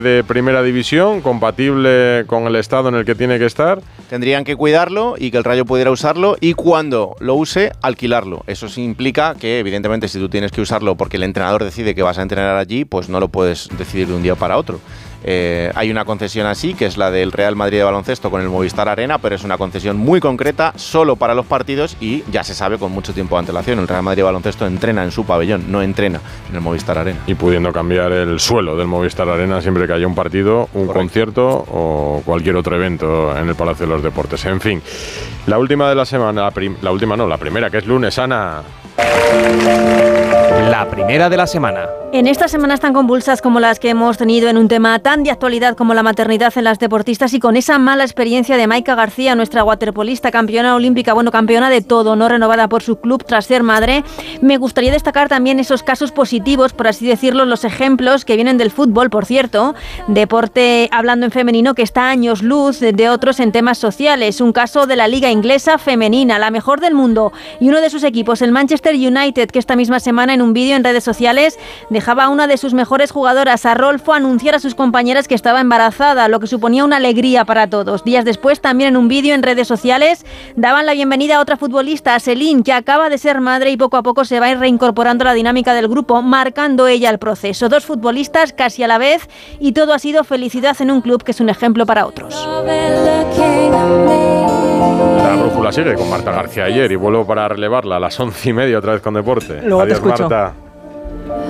de primera división, compatible con el estado en el que tiene que estar. Tendrían que cuidarlo y que el Rayo pudiera usarlo, y cuando lo use, alquilarlo. Eso sí implica que, evidentemente, si tú tienes que usarlo porque el entrenador decide que vas a entrenar allí, pues no lo puedes decidir de un día para otro. Hay una concesión así, que es la del Real Madrid de baloncesto con el Movistar Arena, pero es una concesión muy concreta, solo para los partidos, y ya se sabe con mucho tiempo de antelación. El Real Madrid de baloncesto entrena en su pabellón, no entrena en el Movistar Arena. Y pudiendo cambiar el suelo del Movistar Arena siempre que haya un partido, un concierto o cualquier otro evento en el Palacio de los Deportes. En fin, la última de la semana, la primera, que es lunes, Ana. La primera de la semana. En estas semanas tan convulsas como las que hemos tenido en un tema tan de actualidad como la maternidad en las deportistas, y con esa mala experiencia de Maika García, nuestra waterpolista, campeona olímpica, campeona de todo, no renovada por su club tras ser madre, me gustaría destacar también esos casos positivos, por así decirlo, los ejemplos que vienen del fútbol, por cierto, deporte, hablando en femenino, que está a años luz de otros en temas sociales. Un caso de la liga inglesa femenina, la mejor del mundo, y uno de sus equipos, el Manchester United, que esta misma semana en un vídeo en redes sociales dejaba a una de sus mejores jugadoras, a Rolfo, anunciar a sus compañeras que estaba embarazada, lo que suponía una alegría para todos. Días después, también en un vídeo en redes sociales, daban la bienvenida a otra futbolista, a Celine, que acaba de ser madre y poco a poco se va a ir reincorporando a la dinámica del grupo, marcando ella el proceso. 2 futbolistas casi a la vez, y todo ha sido felicidad en un club que es un ejemplo para otros. La brújula sigue con Marta García ayer y vuelvo para relevarla a las 11:30 otra vez con deporte. Luego Adiós, te escucho. Marta.